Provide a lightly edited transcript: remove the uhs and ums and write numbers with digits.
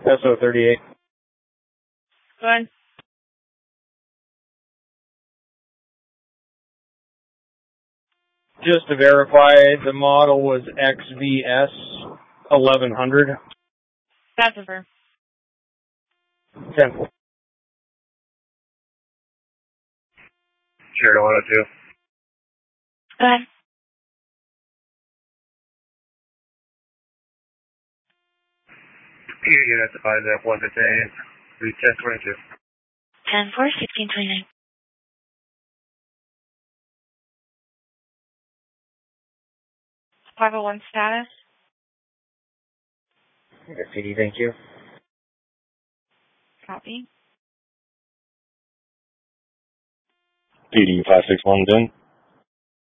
SO38. Go ahead. Just to verify, the model was XVS 1100. That's over. 10. Sure, 102. Go ahead. You have to find that one today. Retest 22. 10-4, 1629. .501 status. Okay, PD, thank you. Copy. PD 561 then.